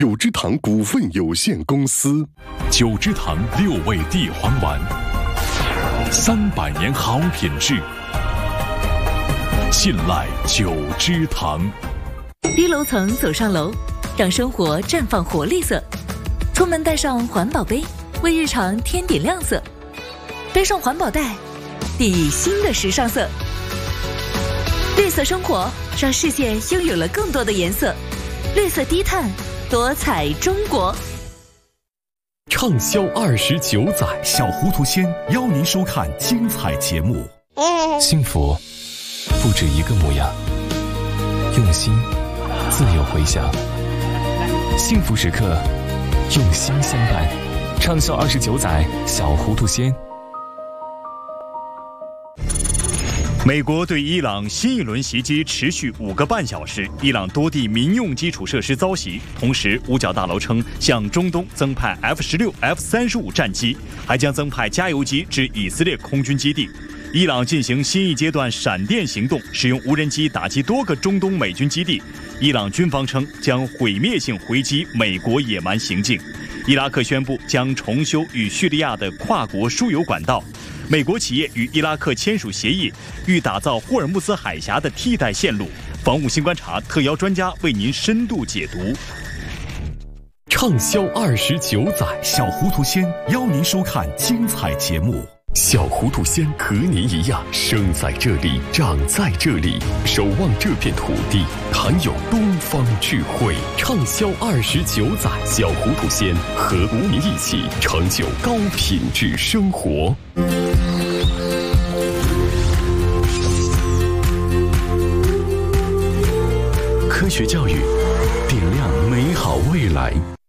九芝堂股份有限公司， 九芝堂6味地黄丸，300年好品质，信赖九芝堂。 低楼层走上楼，让生活绽放活力色。出门带上环保杯，为日常添点亮色。背上环保袋，砥砺新的时尚色。绿色生活，让世界拥有了更多的颜色。绿色低碳，多彩中国。 畅销29载，小糊涂仙邀您收看精彩节目。 幸福不止一个模样，用心自有回响。幸福时刻，用心相伴。畅销29载，小糊涂仙。 美国对伊朗新一轮袭击持续5个半小时，伊朗多地民用基础设施遭袭。同时，五角大楼称向中东增派F-16、F-35战机，还将增派加油机至以色列空军基地。伊朗进行新一阶段闪电行动，使用无人机打击多个中东美军基地。伊朗军方称将毁灭性回击美国野蛮行径。伊拉克宣布将重修与叙利亚的跨国输油管道。美国企业与伊拉克签署协议，欲打造霍尔木兹海峡的替代线路。防务新观察特邀专家为您深度解读。 畅销29载，小糊涂仙邀您收看精彩节目。小糊涂仙和您一样，生在这里，长在这里，守望这片土地，含有东方智慧。畅销29载，小糊涂仙和无名一起成就高品质生活。科学教育，点亮美好未来。